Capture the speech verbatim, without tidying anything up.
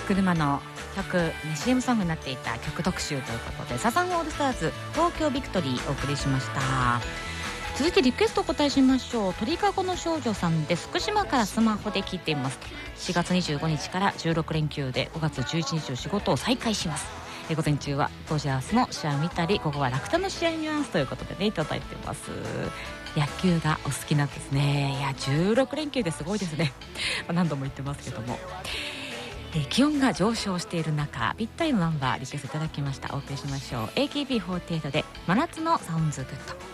車の曲、ね、シーエム ソングになっていた曲特集ということで、サザンオールスターズ東京ビクトリーお送りしました。続いてリクエストお答えしましょう。鳥かごの少女さんです。福島からスマホで聞いています。しがつにじゅうごにちからじゅうろくれんきゅうでごがつじゅういちにちの仕事を再開します。え午前中はドジャースの試合を見たり、午後は楽天の試合ニュアンスということでね、いただいてます。野球がお好きなんですね。いやじゅうろくれんきゅうですごいですね何度も言ってますけども、えー、気温が上昇している中、ぴったりのナンバーリクエストいただきました。お送りしましょう。 エーケービーフォーティーエイト で真夏のサウンズグッド。